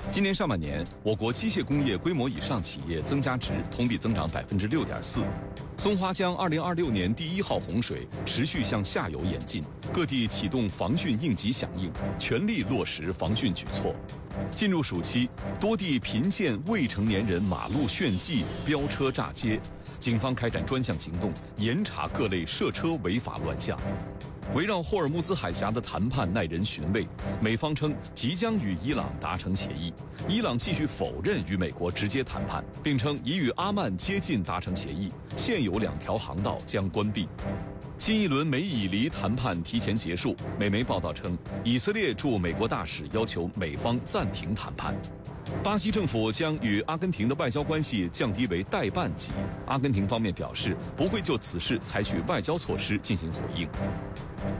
今年上半年，我国机械工业规模以上企业增加值同比增长6.4%。松花江2026年第1号洪水持续向下游演进，各地启动防汛应急响应，全力落实防汛举措。进入暑期，多地频现未成年人马路炫技、飙车炸街，警方开展专项行动，严查各类涉车违法乱象。围绕霍尔木兹海峡的谈判耐人寻味，美方称即将与伊朗达成协议，伊朗继续否认与美国直接谈判，并称已与阿曼接近达成协议，现有2条航道将关闭。新一轮美以黎谈判提前结束，美媒报道称，以色列驻美国大使要求美方暂停谈判。巴西政府将与阿根廷的外交关系降低为代办级，阿根廷方面表示不会就此事采取外交措施进行回应。